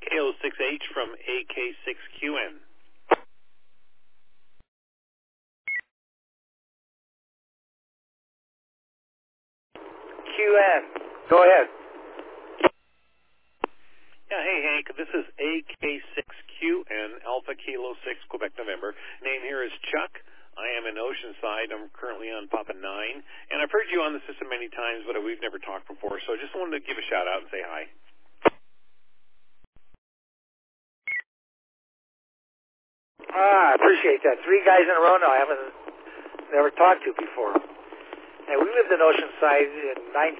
KO6H from AK6QN. QN. Go ahead. Yeah, hey Hank, this is AK6QN, Alpha Kilo 6, Quebec, November. Name here is Chuck. I am in Oceanside. I'm currently on Papa 9, and I've heard you on the system many times, but we've never talked before, so I just wanted to give a shout out and say hi. I appreciate that. 3 guys in a row now I haven't never talked to before. And we lived in Oceanside in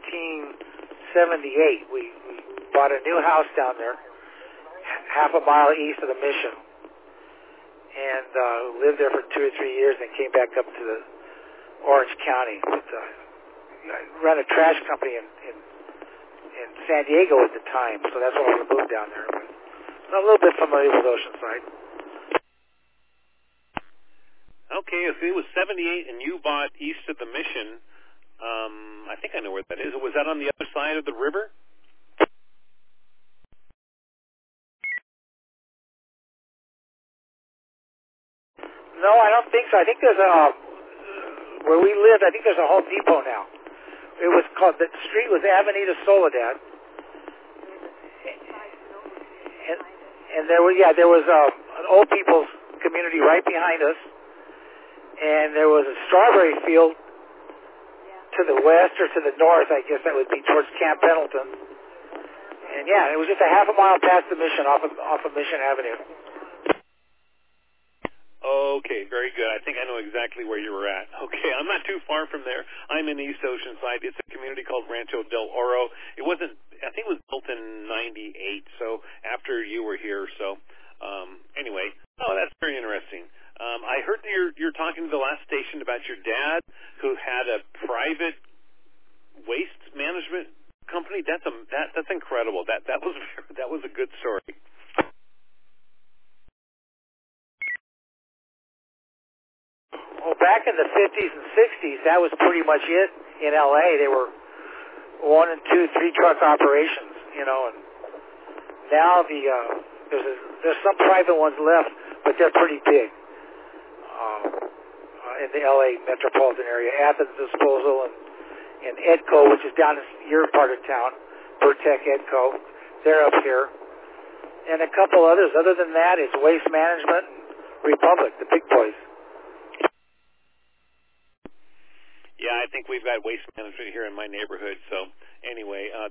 1978. We bought a new house down there, half a mile east of the Mission, and lived there for 2 or 3 years, and came back up to the Orange County. But, I ran a trash company in San Diego at the time, so that's why we moved down there. But I'm a little bit familiar with Oceanside. Okay, if it was 78 and you bought east of the Mission, I think I know where that is. Was that on the other side of the river? No, I don't think so. I think there's where we lived, I think there's a Home Depot now. It was called, the street was Avenida Soledad. And there was an old people's community right behind us. And there was a strawberry field to the west or to the north, I guess that would be towards Camp Pendleton. And yeah, it was just a half a mile past the Mission, off of Mission Avenue. Okay, very good. I think I know exactly where you were at. Okay, I'm not too far from there. I'm in East Oceanside. It's a community called Rancho del Oro. It wasn't, I think it was built in 98, so after you were here. So anyway, that's very interesting. I heard that you're talking to the last station about your dad who had a private waste management company. That's incredible. That was a good story. Well, back in the 50s and 60s, that was pretty much it in L.A. They were 1 and 2, 3 truck operations, and now there's some private ones left, but they're pretty big in the L.A. metropolitan area. Athens Disposal and Edco, which is down in your part of town, Vertec Edco, they're up here, and a couple others. Other than that, it's Waste Management and Republic, the big boys. Yeah, I think we've got waste management here in my neighborhood. So anyway,